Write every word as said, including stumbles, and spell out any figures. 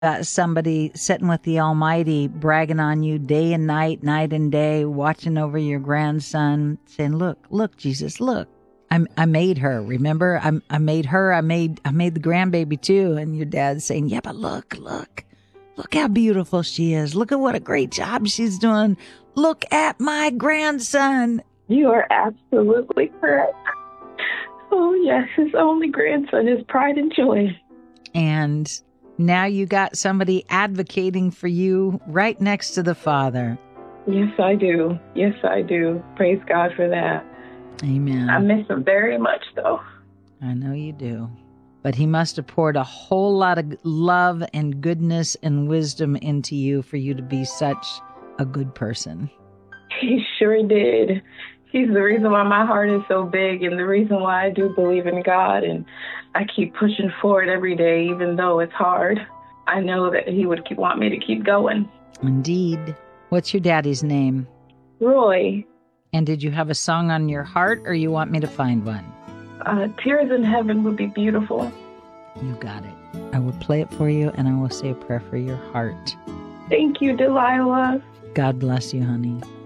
got somebody sitting with the Almighty bragging on you day and night, night and day, watching over your grandson, saying, look, look, Jesus, look. I, I made her, remember? I, I made her, I made I made the grandbaby too. And your dad's saying, yeah, but look, look. Look how beautiful she is. Look at what a great job she's doing. Look at my grandson. You are absolutely correct. Oh, yes, his only grandson is pride and joy. And now you got somebody advocating for you right next to the Father. Yes, I do. Yes, I do. Praise God for that. Amen. I miss him very much, though. I know you do. But he must have poured a whole lot of love and goodness and wisdom into you for you to be such a good person. He sure did. He's the reason why my heart is so big and the reason why I do believe in God. And I keep pushing forward every day, even though it's hard. I know that he would keep, want me to keep going. Indeed. What's your daddy's name? Roy. And did you have a song on your heart, or you want me to find one? Uh, Tears in Heaven would be beautiful. You got it. I will play it for you, and I will say a prayer for your heart. Thank you, Delilah. God bless you, honey.